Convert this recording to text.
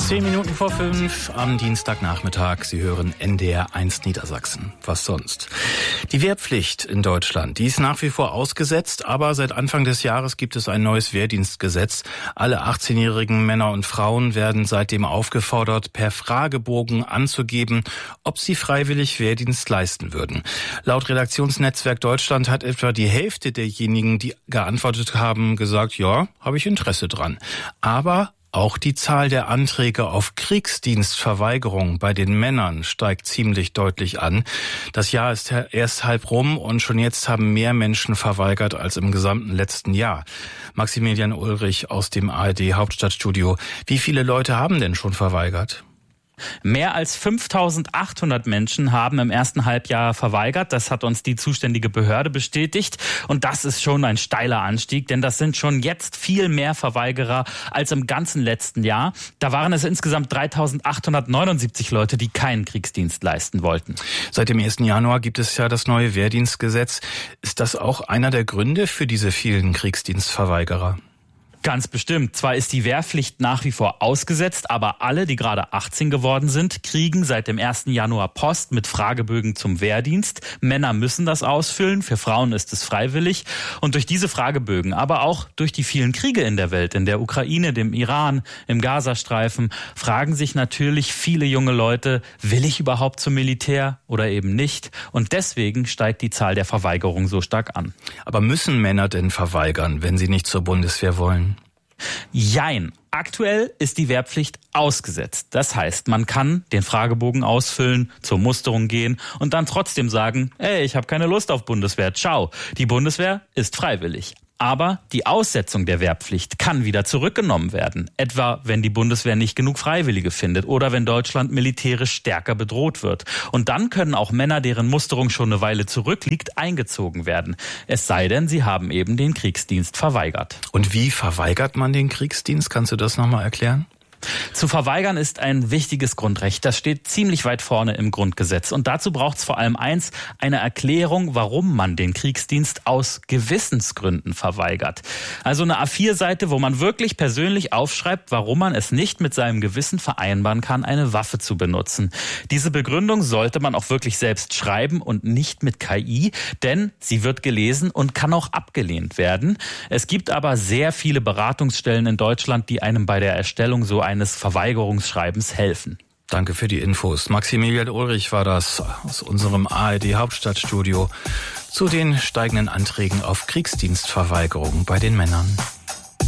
10:10 am Dienstagnachmittag. Sie hören NDR 1 Niedersachsen. Was sonst? Die Wehrpflicht in Deutschland, die ist nach wie vor ausgesetzt, aber seit Anfang des Jahres gibt es ein neues Wehrdienstgesetz. Alle 18-jährigen Männer und Frauen werden seitdem aufgefordert, per Fragebogen anzugeben, ob sie freiwillig Wehrdienst leisten würden. Laut Redaktionsnetzwerk Deutschland hat etwa die Hälfte derjenigen, die geantwortet haben, gesagt, ja, habe ich Interesse dran. Aber auch die Zahl der Anträge auf Kriegsdienstverweigerung bei den Männern steigt ziemlich deutlich an. Das Jahr ist erst halb rum und schon jetzt haben mehr Menschen verweigert als im gesamten letzten Jahr. Maximilian Ulrich aus dem ARD Hauptstadtstudio. Wie viele Leute haben denn schon verweigert? Mehr als 5.800 Menschen haben im ersten Halbjahr verweigert. Das hat uns die zuständige Behörde bestätigt. Und das ist schon ein steiler Anstieg, denn das sind schon jetzt viel mehr Verweigerer als im ganzen letzten Jahr. Da waren es insgesamt 3.879 Leute, die keinen Kriegsdienst leisten wollten. Seit dem 1. Januar gibt es ja das neue Wehrdienstgesetz. Ist das auch einer der Gründe für diese vielen Kriegsdienstverweigerer? Ganz bestimmt. Zwar ist die Wehrpflicht nach wie vor ausgesetzt, aber alle, die gerade 18 geworden sind, kriegen seit dem 1. Januar Post mit Fragebögen zum Wehrdienst. Männer müssen das ausfüllen, für Frauen ist es freiwillig. Und durch diese Fragebögen, aber auch durch die vielen Kriege in der Welt, in der Ukraine, dem Iran, im Gazastreifen, fragen sich natürlich viele junge Leute, will ich überhaupt zum Militär oder eben nicht? Und deswegen steigt die Zahl der Verweigerungen so stark an. Aber müssen Männer denn verweigern, wenn sie nicht zur Bundeswehr wollen? Jein. Aktuell ist die Wehrpflicht ausgesetzt. Das heißt, man kann den Fragebogen ausfüllen, zur Musterung gehen und dann trotzdem sagen, ich habe keine Lust auf Bundeswehr, ciao. Die Bundeswehr ist freiwillig. Aber die Aussetzung der Wehrpflicht kann wieder zurückgenommen werden. Etwa, wenn die Bundeswehr nicht genug Freiwillige findet oder wenn Deutschland militärisch stärker bedroht wird. Und dann können auch Männer, deren Musterung schon eine Weile zurückliegt, eingezogen werden. Es sei denn, sie haben eben den Kriegsdienst verweigert. Und wie verweigert man den Kriegsdienst? Kannst du das nochmal erklären? Zu verweigern ist ein wichtiges Grundrecht. Das steht ziemlich weit vorne im Grundgesetz. Und dazu braucht es vor allem eins, eine Erklärung, warum man den Kriegsdienst aus Gewissensgründen verweigert. Also eine A4-Seite, wo man wirklich persönlich aufschreibt, warum man es nicht mit seinem Gewissen vereinbaren kann, eine Waffe zu benutzen. Diese Begründung sollte man auch wirklich selbst schreiben und nicht mit KI, denn sie wird gelesen und kann auch abgelehnt werden. Es gibt aber sehr viele Beratungsstellen in Deutschland, die einem bei der Erstellung so eines Verweigerungsschreibens helfen. Danke für die Infos. Maximilian Ulrich war das aus unserem ARD Hauptstadtstudio zu den steigenden Anträgen auf Kriegsdienstverweigerung bei den Männern.